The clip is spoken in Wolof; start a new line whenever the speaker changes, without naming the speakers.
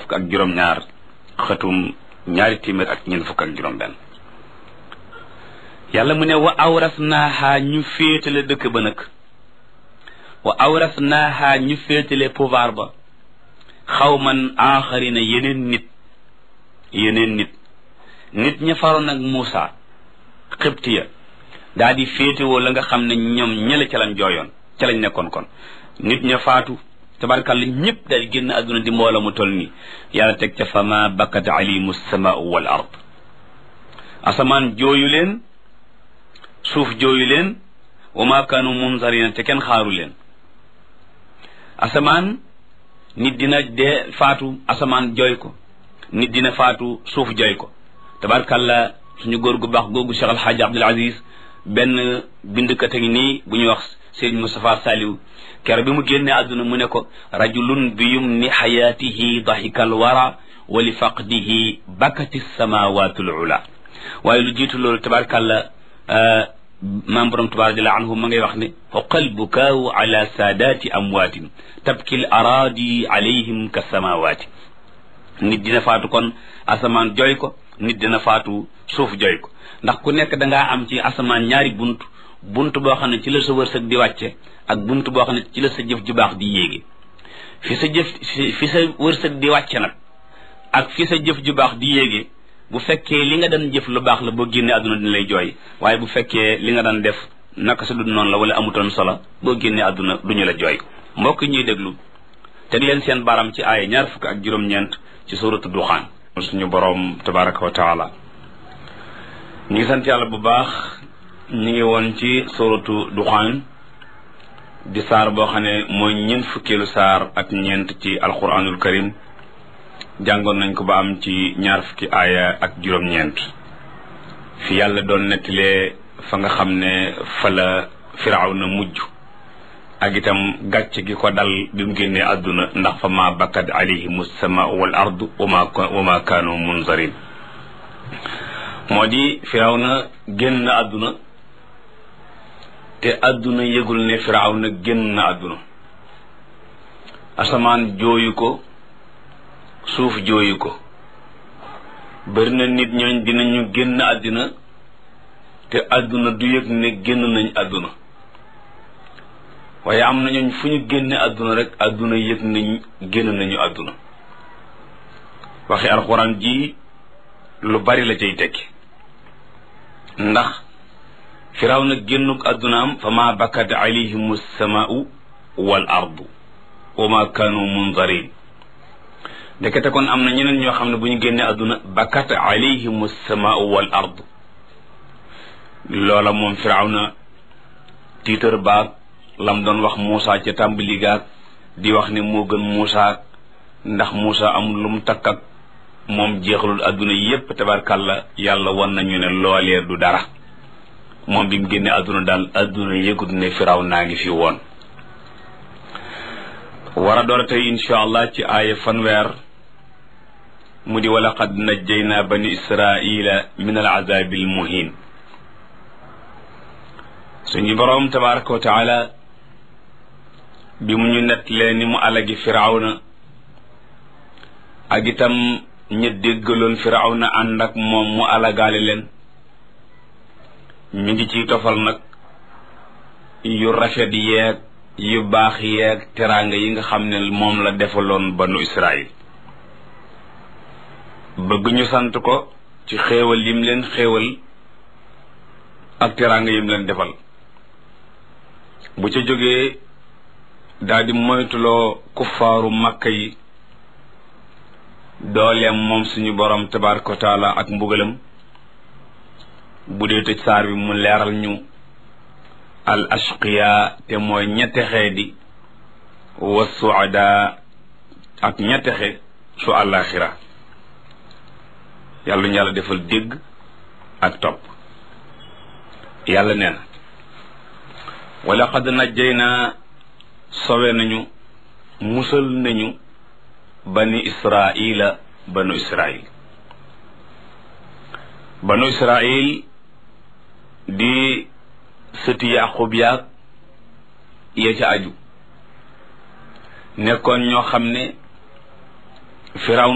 fukk ak juróom-ñaar xëtum ñaari téeméer ak ñeent fukk ak juróom-benn. yàlla mu ne wa awrasnaaha ñu féetale dëkk ba nag wa awrasnaaha ñu féetale pouvoir ba xawman aaxarina yeneen nit ña faroon ak Muusa xibtiya daa di féetewoo la nga xam ne ñoom ñële ca lañ jooyoon ca lañ nekkoon kon nit ña faatu tabarkàlla ñëpp daal génn àdduna di mboola mu toll nii yàlla teg ca fama bakkat alimu samaau wal ard asamaan jooyu leen suuf jooyu leen wa ma kaanu munzarina te kenn xaaru leen asamaan nit dina dee faatu asamaan jooy ko nit dina faatu suuf jooy ko tabarkàlla suñu góor gu baax googu Cheikh Alhaaji Abdul Aziz benn bindkat a ngi nii bu ñuy wax Serigne Moustapha Saliou kere bi mu génnee àdduna mu ne ko rajulun bi yumni xayaatihi dahikal wara wa li faqdihi bakati samawaatul ula waaye lu jiitu loolu tabarkàlla maam borom tabaaraka anhu ma ngay wax ne xoqal bukaawu ala saadaati amwaatin tabkil araadi alayhim ka samawaati nit dina faatu kon asamaan jooy ko nit dina faatu suuf jooy ko ndax ku nekk dangaa am ci asamaan ñaari bunt boo xam ne ci la sa wërsëg di wàcce ak bunt boo xam ne ci la sa jëf ju baax di yéege fi sa wërsëg di wàcce nag ak fi sa jëf ju baax di yéege bu fekkee li nga daan jëf lu baax la boo génnee àdduna dina lay jooy waaye bu fekkee li nga daan def naka sa dund noonu la wala amutoon solo boo génnee àdduna duñu la jooy mbokk ñuy déglu teg leen seen baram ci aaya ñaar fukk ak juróom-ñeent ci suuratu duxaan suñu boroom tabaraka wa taala ñu ngi sant yàlla bu baax ñu ngi woon ci suuratu duxaan di saar boo xam ne mooy ñeent fukkeelu saar ak ñeent ci alquranul karim jàngoon nañ ko ba am ci ñaar fukki aaya ak juróom-ñeent fi yàlla doon nettalee fa nga xam ne fa la Firawna mujj ak itam gàcce gi ko dal bi mu génnee àdduna ndax fa ma bakkat alayhim as-samaau wal ardu wa ma kaanu munzarin moo di Firawna génn àdduna te àdduna yëgul ne Firawna génn àdduna asamaan jooyu ko suuf jooyu ko bari na nit ñooñ dinañu génn àddina te àdduna du yëg ne génn nañ àdduna waaye am na ñooñ fu ñu génne àdduna rek àdduna yëg nañ génn nañu àdduna waxi alxuraan ji lu bari la cay tekki ndax Firawna génnuk àddunaam fa ma bakkat alayhim as-samaau wal ardu wa ma kaanu munzarin ndekete kon am na ñeneen ñoo xam ne bu ñu génnee àdduna bakkat alayhim as-samaau wal ardu loola moom Firawna tiitar baag lam doon wax Muusa ca tàmbali gaag di wax ne moo gën Muusa ndax Muusa amul lu mu takk ak moom jeexalul àdduna yépp tabarkàlla yàlla wan nañu ne loolee du dara moom bi mu génnee àdduna daal àdduna yëgut ne Firawna ngi fi woon war a door a tey insha allah ci aaya fanweer mu di wa laqad najjaynaa bani israila min al azabi al muhin suñu boroom tabaraka wa taala bi mu ñu nettalee ni mu alagi Firawna ak itam ña déggaloon Firawna ànd ak moom mu alagaale leen mi ngi ciy tofal nag yu rafet yeeg yu baax yeeg teraanga yi nga xam ne moom la defaloon banu Israil bëgg ñu sant ko ci xéewal yim leen xéewal ak teraanga yim leen defal bu ca jógee daldi moytuloo kuffaaru Makka yi dooleem moom suñu borom tabaaraka wa taala ak mbugalam bu dee tëj saar bi mu leeral ñu al ashqiya te mooy ñettexe di wa suada ak ñettexe su àllaaxira yàlla ñu yàlla defal dégg ak topp yàlla nee na wa laqad najjaynaa sowe nañu musal nañu banu israila banu israil di sëti yaqub yaag ya ca aju nekkoon ñoo xam ne Firawna